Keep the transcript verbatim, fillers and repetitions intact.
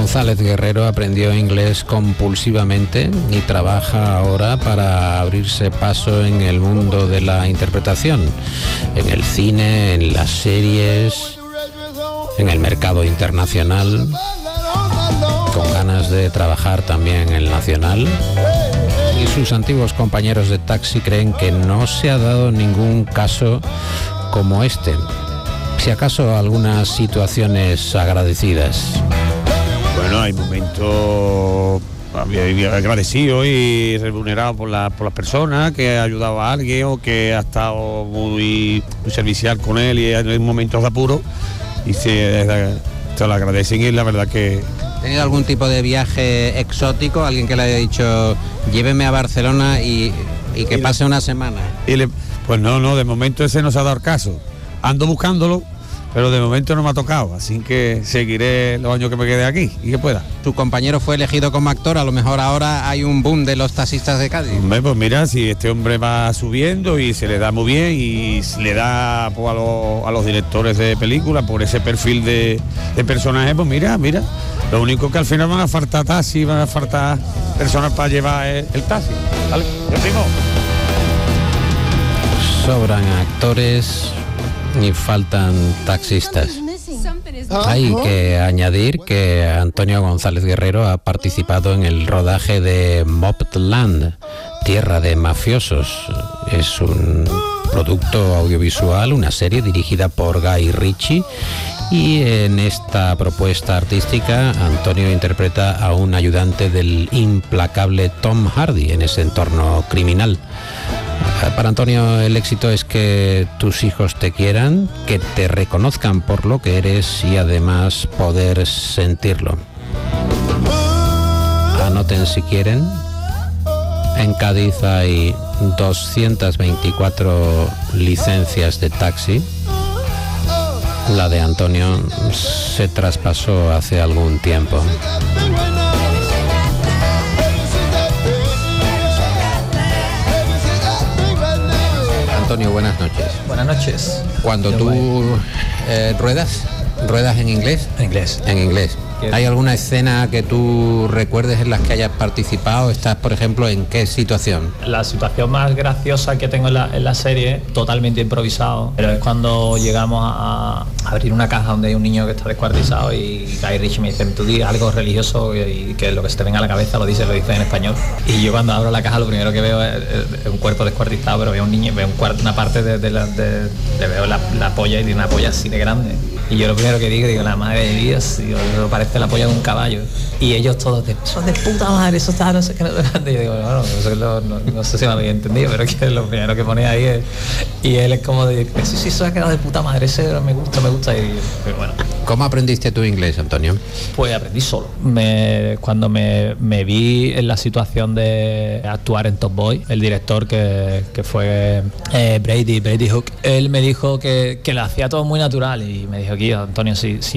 González Guerrero aprendió inglés compulsivamente y trabaja ahora para abrirse paso en el mundo de la interpretación, en el cine, en las series, en el mercado internacional, con ganas de trabajar también en el nacional. Y sus antiguos compañeros de taxi creen que no se ha dado ningún caso como este, si acaso algunas situaciones agradecidas. Bueno, hay momentos agradecidos y remunerados por, la, por las personas, que ha ayudado a alguien o que ha estado muy, muy servicial con él y en momentos de apuro y se, se lo agradecen, y la verdad que... ¿Ha tenido algún tipo de viaje exótico? ¿Alguien que le haya dicho lléveme a Barcelona y, y que y pase le, una semana? Y le, pues no, no, de momento ese no se ha dado el caso. Ando buscándolo, pero de momento no me ha tocado, así que seguiré los años que me quede aquí y que pueda. Tu compañero fue elegido como actor, a lo mejor ahora hay un boom de los taxistas de Cádiz. Pues mira, si este hombre va subiendo y se le da muy bien y le da pues, a, los, a los directores de películas por ese perfil de, de personaje, pues mira, mira, lo único que al final van a faltar taxis, van a faltar personas para llevar el, el taxi, ¿vale? Yo primo. Sobran actores y faltan taxistas. Hay que añadir que Antonio González Guerrero ha participado en el rodaje de Mobland, Tierra de Mafiosos. Es un producto audiovisual, una serie dirigida por Guy Ritchie, y en esta propuesta artística Antonio interpreta a un ayudante del implacable Tom Hardy en ese entorno criminal. Para Antonio el éxito es que tus hijos te quieran, que te reconozcan por lo que eres y además poder sentirlo. Anoten si quieren. En Cádiz hay doscientas veinticuatro licencias de taxi. La de Antonio se traspasó hace algún tiempo. Antonio, buenas noches. Buenas noches. Cuando tú eh, ruedas, ¿ruedas en inglés? En inglés. En inglés. ¿Hay alguna escena que tú recuerdes en las que hayas participado? ¿Estás, por ejemplo, en qué situación? La situación más graciosa que tengo en la, en la serie, totalmente improvisado, pero es cuando llegamos a, a abrir una caja donde hay un niño que está descuartizado y Guy Ritchie me dice, tú di algo religioso y, y que lo que se te venga a la cabeza lo dice, lo dice en español. Y yo cuando abro la caja lo primero que veo es, es un cuerpo descuartizado, pero veo un niño, veo un cuart, una parte de, de, la, de, de veo la, la polla y tiene una polla así de grande. Y yo lo primero que digo, digo, la madre de Dios, digo, parece la polla de un caballo. Y ellos todos, de, son de puta madre, eso está, no sé qué, no sé qué. Y yo digo, bueno, no, lo, no, no sé si me había entendido, pero que lo primero que pone ahí es... Y él es como de, sí, sí, eso ha quedado de puta madre, ese me gusta, me gusta. Y pero bueno. ¿Cómo aprendiste tu inglés, Antonio? Pues aprendí solo. Me, cuando me, me vi en la situación de actuar en Top Boy, el director que, que fue eh, Brady, Brady Hook, él me dijo que, que lo hacía todo muy natural y me dijo, aquí Antonio, si, si